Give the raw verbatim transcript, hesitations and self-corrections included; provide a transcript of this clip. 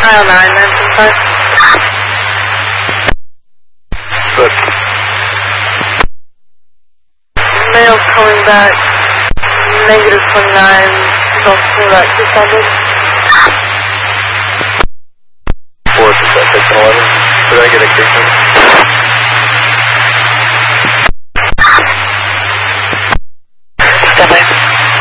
Mile nine, nine seven five. Good. Mail's coming back. Negative twenty-nine. Don't feel that suspended. Four percent, six and eleven. Did I get a kick?